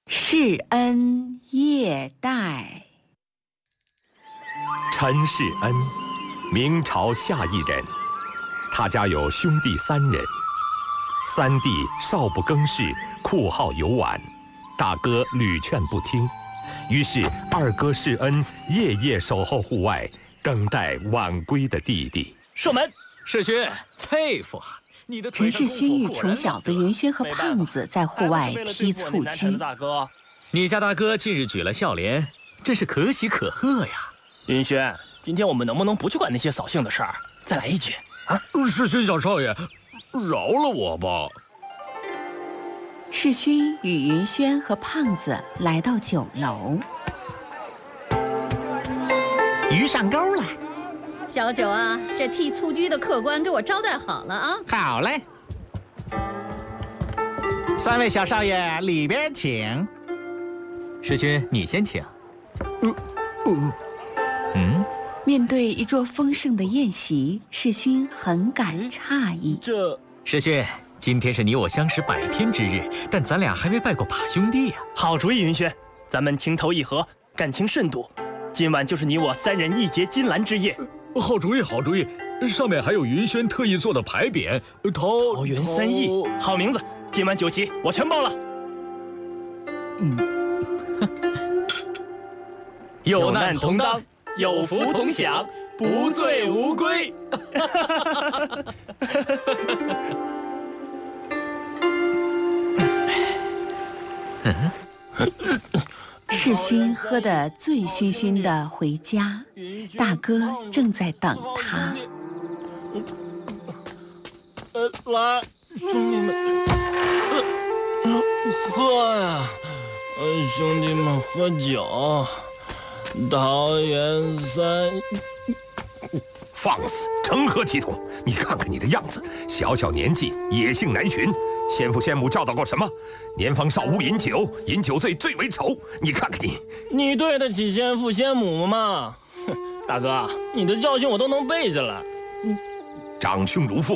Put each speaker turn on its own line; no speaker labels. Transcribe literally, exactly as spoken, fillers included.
世恩业代。
陈世恩，明朝下邑人，他家有兄弟三人。三弟少不更事，酷好游玩，大哥屡劝不听，于是二哥世恩夜夜守候户外，等待晚归的弟弟。
射门，
世勋，佩服啊！你的
陈世勋与穷小子云轩和胖子在户外踢蹴鞠。
大哥，
你家大哥近日举了孝廉，真是可喜可贺呀！
云轩，今天我们能不能不去管那些扫兴的事儿，再来一局啊？
世勋小少爷，饶了我吧！
世勋与云轩和胖子来到酒楼，
鱼上钩了。
小九啊，这替蹴鞠的客官给我招待好了啊！
好嘞，三位小少爷里边请。
世勋，你先请。嗯嗯嗯。
面对一桌丰盛的宴席，世勋很感诧异。
这
世勋，今天是你我相识百天之日，但咱俩还没拜过把兄弟呀。
好主意，云轩，咱们情投意合，感情甚笃，今晚就是你我三人一结金兰之夜。
好主意，好主意！上面还有云轩特意做的牌匾，桃
桃园三义，好名字！今晚酒席我全包了。
嗯，有难同当，
有福同享，不醉无归。
世勋喝得醉醺醺的回家，大哥正在等他。
呃，来，兄弟们，呃，喝呀！呃，兄弟们喝酒。桃园三，
放肆，成何体统！你看看你的样子，小小年纪，野性难寻。先父先母教导过什么？年方少勿饮酒，饮酒醉最为丑。你看看你，
你对得起先父先母吗？哼，大哥，你的教训我都能背下来。
长兄如父。